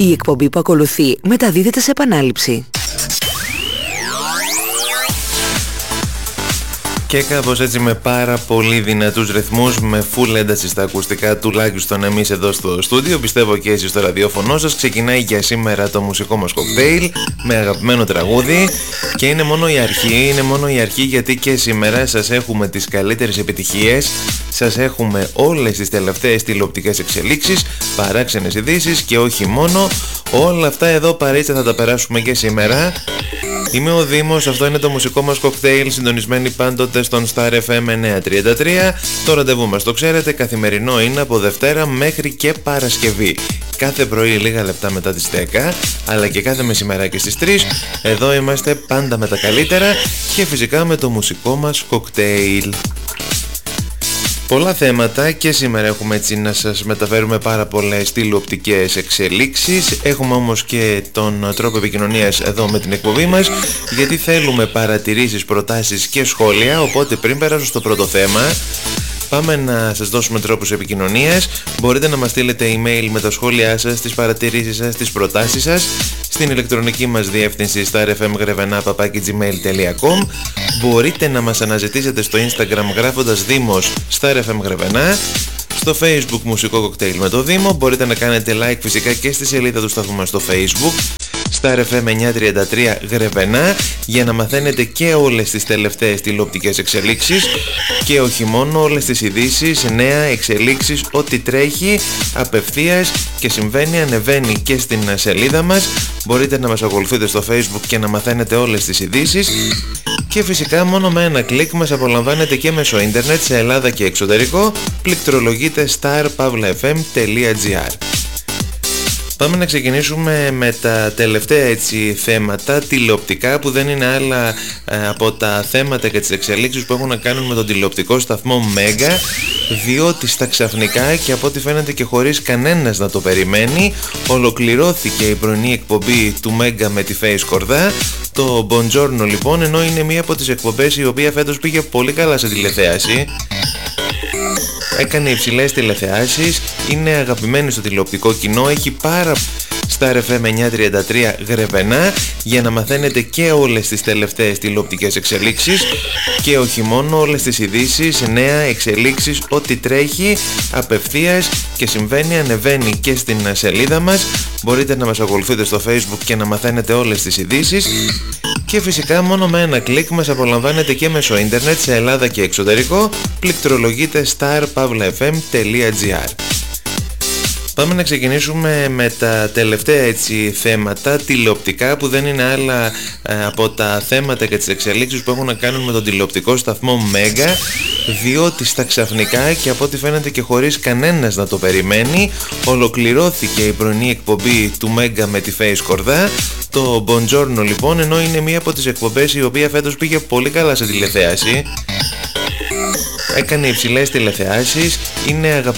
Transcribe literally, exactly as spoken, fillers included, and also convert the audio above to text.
Η εκπομπή που ακολουθεί μεταδίδεται σε επανάληψη. Και κάπως έτσι με πάρα πολύ δυνατούς ρυθμούς, με full ένταση στα ακουστικά, τουλάχιστον εμείς εδώ στο στούντιο, πιστεύω και εσείς στο ραδιόφωνο σας, ξεκινάει για σήμερα το μουσικό μας κοκτέιλ με αγαπημένο τραγούδι και είναι μόνο η αρχή, είναι μόνο η αρχή γιατί και σήμερα σας έχουμε τις καλύτερες επιτυχίες, σας έχουμε όλες τις τελευταίες τηλεοπτικές εξελίξεις, παράξενες ειδήσεις και όχι μόνο, όλα αυτά εδώ παρέτσα θα τα περάσουμε και σήμερα. Είμαι ο Δήμος, αυτό είναι το μουσικό μας κοκτέιλ, συντονισμένοι πάντοτε στον Star εφ εμ εννιακόσια τριάντα τρία. Το ραντεβού μας, το ξέρετε, καθημερινό είναι από Δευτέρα μέχρι και Παρασκευή. Κάθε πρωί λίγα λεπτά μετά τις δέκα, αλλά και κάθε μεσημεράκι στις τρεις. Εδώ είμαστε πάντα με τα καλύτερα και φυσικά με το μουσικό μας κοκτέιλ. Πολλά θέματα και σήμερα έχουμε έτσι να σας μεταφέρουμε πάρα πολλές τηλεοπτικές εξελίξεις. Έχουμε όμως και τον τρόπο επικοινωνίας εδώ με την εκπομπή μας, γιατί θέλουμε παρατηρήσεις, προτάσεις και σχόλια. Οπότε πριν περάσω στο πρώτο θέμα, πάμε να σας δώσουμε τρόπους επικοινωνίας. Μπορείτε να μας στείλετε email με τα σχόλιά σας, τις παρατηρήσεις σας, τις προτάσεις σας στην ηλεκτρονική μας διεύθυνση starfmgrevena παπάκι gmail τελεία com. Μπορείτε να μας αναζητήσετε στο Instagram γράφοντας Δήμος starfmgrevena. Στο Facebook μουσικό κοκτέιλ με το Δήμο. Μπορείτε να κάνετε like φυσικά και στη σελίδα του σταθμού μας στο Facebook Star εφ εμ εννιακόσια τριάντα τρία Γρεβενά, για να μαθαίνετε και όλες τις τελευταίες τηλεοπτικές εξελίξεις και όχι μόνο, όλες τις ειδήσεις, νέα εξελίξεις, ό,τι τρέχει απευθείας και συμβαίνει, ανεβαίνει και στην σελίδα μας. Μπορείτε να μας ακολουθείτε στο Facebook και να μαθαίνετε όλες τις ειδήσεις και φυσικά μόνο με ένα κλικ μας απολαμβάνετε και μέσω ίντερνετ σε Ελλάδα και εξωτερικό. Πληκτρολογείτε star pavla f m τελεία g r. Πάμε να ξεκινήσουμε με τα τελευταία έτσι θέματα τηλεοπτικά, που δεν είναι άλλα ε, από τα θέματα και τις εξελίξεις που έχουν να κάνουν με τον τηλεοπτικό σταθμό Μέγκα, διότι στα ξαφνικά και από ό,τι φαίνεται και χωρίς κανένας να το περιμένει, ολοκληρώθηκε η πρωινή εκπομπή του Μέγκα με τη Face Κορδά. Το Buongiorno λοιπόν, ενώ είναι μία από τις εκπομπές η οποία φέτος πήγε πολύ καλά σε τηλεθέαση. Έκανε υψηλές τηλεθεάσεις, είναι αγαπημένη στο τηλεοπτικό κοινό, έχει πάρα Star εφ εμ εννιακόσια τριάντα τρία Γρεβενά, για να μαθαίνετε και όλες τις τελευταίες τηλεοπτικές εξελίξεις και όχι μόνο, όλες τις ειδήσεις, νέα εξελίξεις, ό,τι τρέχει απευθείας και συμβαίνει, ανεβαίνει και στην σελίδα μας. Μπορείτε να μας ακολουθείτε στο Facebook και να μαθαίνετε όλες τις ειδήσεις και φυσικά μόνο με ένα κλικ μας απολαμβάνετε και μέσω ίντερνετ σε Ελλάδα και εξωτερικό. Πληκτρολογείτε star pavla f m τελεία g r. Πάμε να ξεκινήσουμε με τα τελευταία έτσι θέματα τηλεοπτικά, που δεν είναι άλλα ε, από τα θέματα και τις εξελίξεις που έχουν να κάνουν με τον τηλεοπτικό σταθμό Μέγκα, διότι στα ξαφνικά και από ό,τι φαίνεται και χωρίς κανένας να το περιμένει, ολοκληρώθηκε η πρωινή εκπομπή του Μέγκα με τη Face Κορδά. Το Buongiorno λοιπόν, ενώ είναι μία από τις εκπομπές η οποία φέτος πήγε πολύ καλά σε τηλεθέαση. Έκανε υψηλές τηλεθεάσεις, είναι αγαπημένη